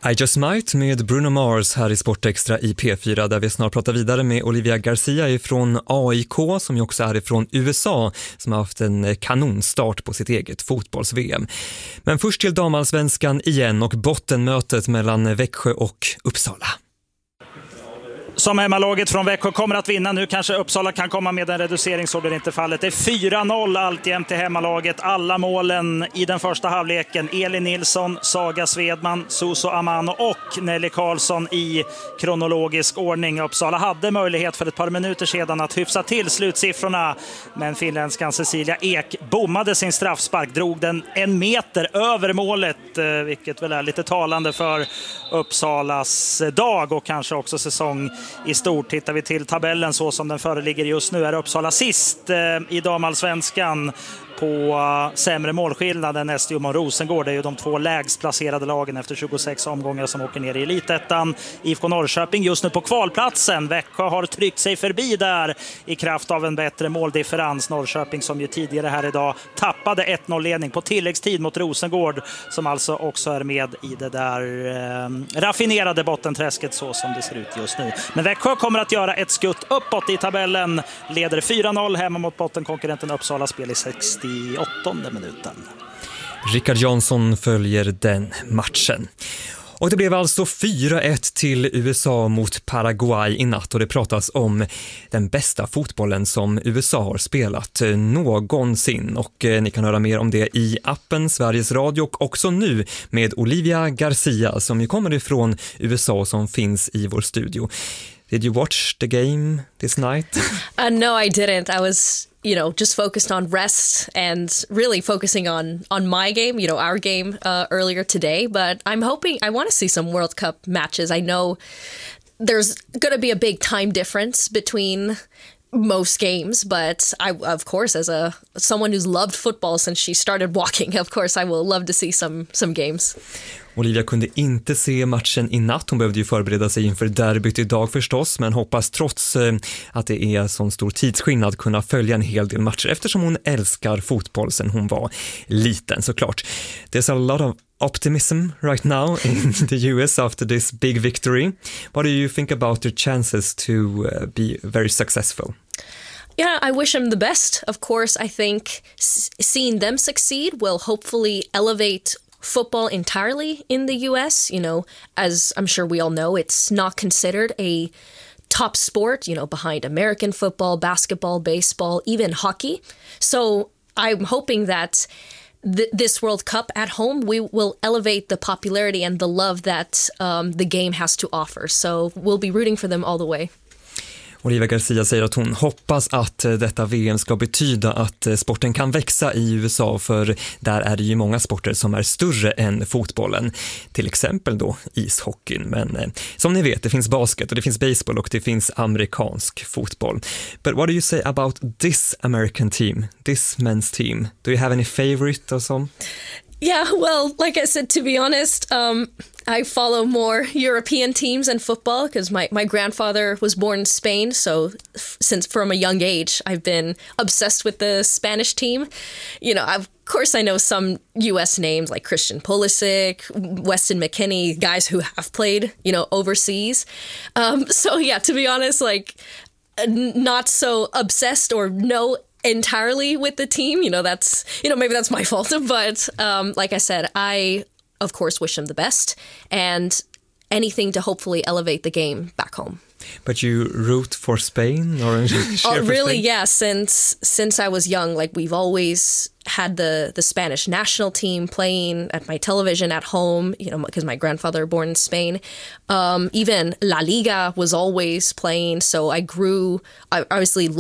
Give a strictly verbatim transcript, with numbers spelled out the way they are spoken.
I Just Might med Bruno Mars här i Sportextra i P fyra, där vi snart pratar vidare med Olivia Garcia ifrån A I K, som ju också är ifrån U S A, som har haft en kanonstart på sitt eget fotbolls-V M. Men först till damallsvenskan igen och bottenmötet mellan Växjö och Uppsala. Som hemmalaget från Växjö kommer att vinna. Nu kanske Uppsala kan komma med en reducering, så blir det inte fallet. Det är fyra noll alltjämt till hemmalaget. Alla målen i den första halvleken. Elin Nilsson, Saga Svedman, Suso Amano och Nelly Karlsson i kronologisk ordning. Uppsala hade möjlighet för ett par minuter sedan att hyfsa till slutsiffrorna. Men finländskan Cecilia Ek bommade sin straffspark. Drog den en meter över målet, vilket väl är lite talande för Uppsalas dag och kanske också säsong i stort. Tittar vi till tabellen så som den föreligger just nu, är Uppsala sist eh, i damallsvenskan på uh, sämre målskillnad än Estium och Rosengård. Det är ju de två lägst placerade lagen efter tjugosex omgångar som åker ner i elitettan. I F K Norrköping just nu på kvalplatsen. Växjö har tryckt sig förbi där i kraft av en bättre måldifferens. Norrköping som ju tidigare här idag tappade ett noll-ledning på tilläggstid mot Rosengård, som alltså också är med i det där eh, raffinerade bottenträsket så som det ser ut just nu. Men Växjö kommer att göra ett skutt uppåt i tabellen. Leder fyra noll hemma mot bottenkonkurrenten Uppsala, spel i sextioåttonde minuten. Rickard Jansson följer den matchen. Och det blev alltså fyra ett till U S A mot Paraguay i natt, och det pratas om den bästa fotbollen som U S A har spelat någonsin. Och eh, ni kan höra mer om det i appen Sveriges Radio, och också nu med Olivia Garcia som ju kommer ifrån U S A, som finns i vår studio. Did you watch the game this night? Uh, no, I didn't. I was, you know, just focused on rest and really focusing on on my game, you know, our game uh, earlier today. But I'm hoping, I want to see some World Cup matches. I know there's going to be a big time difference between most games, but I, of course, as a someone who's loved football since she started walking, of course I will love to see some some games. Olivia kunde inte se matchen i natt. Hon behövde ju förbereda sig inför derbyt idag förstås, men hoppas trots eh, att det är sån stor tidsskillnad kunna följa en hel del matcher, eftersom hon älskar fotboll sedan hon var liten, såklart. There's a lot of optimism right now in the U S after this big victory. What do you think about their chances to uh, be very successful? Yeah, I wish them the best. Of course, I think s- seeing them succeed will hopefully elevate football entirely in the U S. You know, as I'm sure we all know, it's not considered a top sport, you know, behind American football, basketball, baseball, even hockey. So I'm hoping that th- this World Cup at home, we will elevate the popularity and the love that um, the game has to offer. So we'll be rooting for them all the way. Olivia Garcia säger att hon hoppas att detta V M ska betyda att sporten kan växa i U S A, för där är det ju många sporter som är större än fotbollen. Till exempel då ishockeyn, men eh, som ni vet, det finns basket och det finns baseball och det finns amerikansk fotboll. But what do you say about this American team, this men's team? Do you have any favorite or some? Yeah, well, like I said, to be honest, um, I follow more European teams and football because my, my grandfather was born in Spain. So f- since from a young age, I've been obsessed with the Spanish team. You know, of course, I know some U S names like Christian Pulisic, Weston McKennie, guys who have played, you know, overseas. Um, so, yeah, to be honest, like, not so obsessed or no entirely with the team, you know, that's, you know, maybe that's my fault, but um, like I said, I of course wish them the best and anything to hopefully elevate the game back home. But you root for Spain or oh, really? Spain? Yeah. Since since I was young, like we've always had the the Spanish national team playing at my television at home. You know, because my grandfather born in Spain. Um, even La Liga was always playing. So I grew. I obviously